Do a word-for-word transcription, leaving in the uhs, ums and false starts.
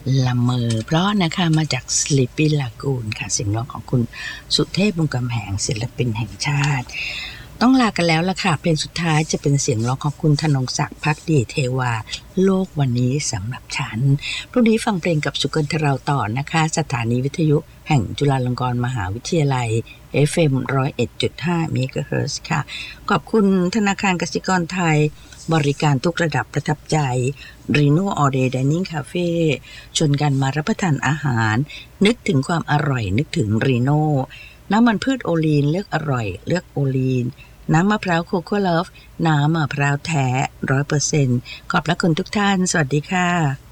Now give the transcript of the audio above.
ละเมอเพราะนะคะมาจาก Sleepy Lagoon ค่ะเสียงร้องของคุณสุเทพ วงศ์กำแหงศิลปินแห่งชาติต้องลากันแล้วล่ะค่ะเพลงสุดท้ายจะเป็นเสียงร้องของคุณธนงศักดิ์ภักดีเทวาโลกวันนี้สำหรับฉันพรุ่งนี้ฟังเพลงกับสุกันทราต่อนะคะสถานีวิทยุแห่งจุฬาลงกรณ์มหาวิทยาลัย เอฟ เอ็ม หนึ่งศูนย์เอ็ดจุดห้า เมกะเฮิรตซ์ค่ะขอบคุณธนาคารกสิกรไทยบริการทุกระดับประทับใจ Reno All Day Dining Cafe ชวนกันมารับประทานอาหารนึกถึงความอร่อยนึกถึง Reno น้ำมันพืชโอลีนเลือกอร่อยเลือกโอลีนน้ำมะพร้าวโคโค่เลิฟน้ำมะพร้าวแท้ ร้อยเปอร์เซ็นต์ ขอบพระคุณทุกท่านสวัสดีค่ะ